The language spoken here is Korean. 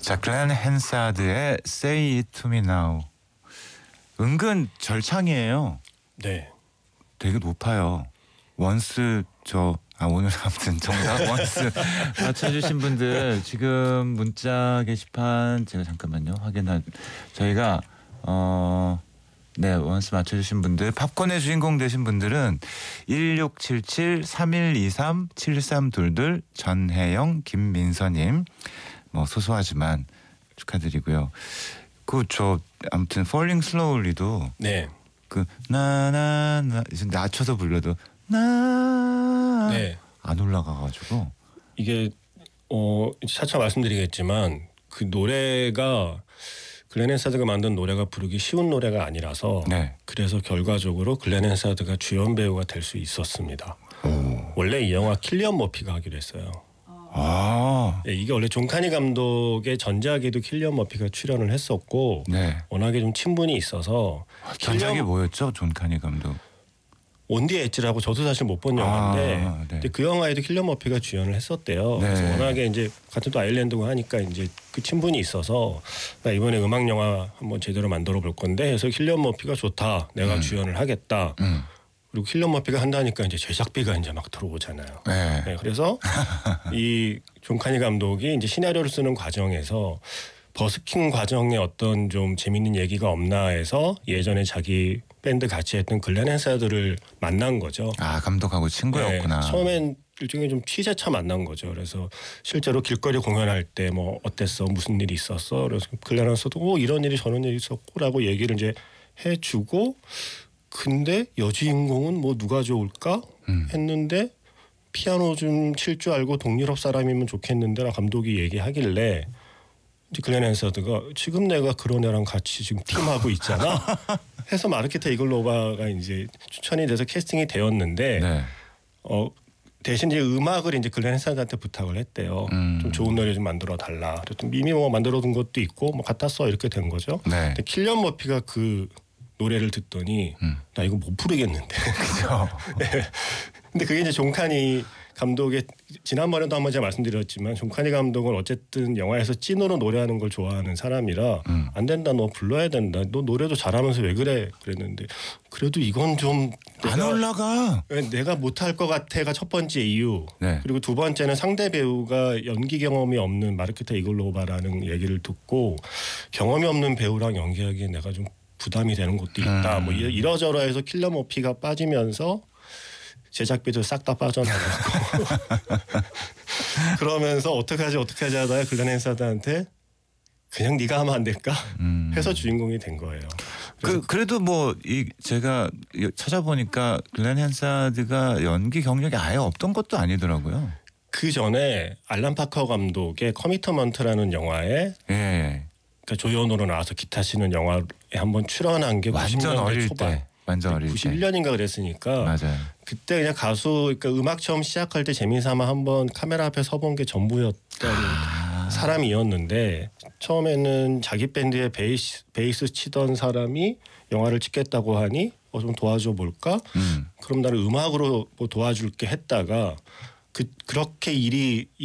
자, 글렌 헨사드의 Say It To Me Now. 은근 절창이에요. 네. 되게 높아요. 원스 오늘 아무튼 정답 원스 맞춰주신 분들 지금 문자 게시판 제가 잠깐만요 저희가 네, 원스 맞춰주신 분들 팝콘의 주인공 되신 분들은 1677-3123-7322 전혜영 김민서님 뭐 소소하지만 축하드리고요. 아무튼 Falling Slowly도 네. 나나나 낮춰서 불러도 네. 안 올라가가지고 이게 차차 말씀드리겠지만 그 노래가 글렌 헨사드가 만든 노래가 부르기 쉬운 노래가 아니라서 네. 그래서 결과적으로 글렌 헨사드가 주연 배우가 될 수 있었습니다. 원래 이 영화 킬리언 머피가 하기로 했어요. 네, 이게 원래 존 카니 감독의 전작에도 킬리언 머피가 출연을 했었고 네. 워낙에 좀 친분이 있어서 전작이 뭐였죠? 존 카니 감독. 온디 엣지라고 저도 사실 못 본 영화인데 네. 근데 그 영화에도 킬리언 머피가 주연을 했었대요. 네. 그래서 워낙에 이제 같은 또 아일랜드고 하니까 이제 그 친분이 있어서 나 이번에 음악 영화 한번 제대로 만들어 볼 건데 해서 킬리언 머피가 좋다. 내가 주연을 하겠다. 그리고 킬리언 머피가 한다니까 이제 제작비가 이제 막 들어오잖아요. 네. 네, 그래서 이 존 카니 감독이 이제 시나리오를 쓰는 과정에서 버스킹 과정에 어떤 좀 재밌는 얘기가 없나 해서 예전에 자기 밴드 같이 했던 글렌 헨사드를 만난 거죠. 감독하고 친구였구나. 네, 처음엔 일종의 좀 취재차 만난 거죠. 그래서 실제로 길거리 공연할 때 뭐 어땠어, 무슨 일이 있었어. 그래서 글렌 헨사드도 이런 일이 저런 일이 있었고라고 얘기를 이제 해주고 근데 여주인공은 뭐 누가 좋을까 했는데 피아노 좀 칠 줄 알고 동유럽 사람이면 좋겠는데라 감독이 얘기하길래 이제 글렌 헨사드가 지금 내가 그런 애랑 같이 지금 팀하고 있잖아 해서 마르케타 이글로바가 이제 추천이 돼서 캐스팅이 되었는데 네. 대신 이제 음악을 이제 글렌 헨사드한테 부탁을 했대요. 좀 좋은 노래 좀 만들어 달라. 그랬더니 이미 뭐 만들어둔 것도 있고 뭐 갖다 써 이렇게 된 거죠. 네. 근데 킬리언 머피가 그 노래를 듣더니 나 이거 못 부르겠는데. 그죠. 네. 근데 그게 이제 존 카니 감독의 지난번에도 한번 제가 말씀드렸지만 존 카니 감독은 어쨌든 영화에서 찐으로 노래하는 걸 좋아하는 사람이라 안 된다 너 불러야 된다 너 노래도 잘하면서 왜 그래 그랬는데 그래도 이건 좀 안 올라가. 내가 못할 것 같아가 첫 번째 이유. 네. 그리고 두 번째는 상대 배우가 연기 경험이 없는 마르케타 이글로바라는 얘기를 듣고 경험이 없는 배우랑 연기하기에 내가 좀 부담이 되는 것도 있다. 뭐 이러저러해서 킬리언 머피가 빠지면서 제작비도 싹 다 빠져나가고 그러면서 어떻게 하지 하다가 글렌 헨사드한테 그냥 네가 하면 안 될까 해서 주인공이 된 거예요. 그래도 제가 찾아보니까 글렌 헨사드가 연기 경력이 아예 없던 것도 아니더라고요. 그 전에 알란 파커 감독의 커미터먼트라는 영화에 그러니까 조연으로 나와서 기타 치는 영화에 한번 출연한 게 완전 90년대 어릴 초반. 때. 완전 어릴 때. 91년인가 그랬으니까 맞아요. 그때 그냥 그러니까 음악 처음 시작할 때 재미삼아 한번 카메라 앞에 서본 게 전부였던 사람이었는데 처음에는 자기 밴드의 베이스 치던 사람이 영화를 찍겠다고 하니 좀 도와줘 볼까? 그럼 나는 음악으로 뭐 도와줄게 했다가 그렇게 일이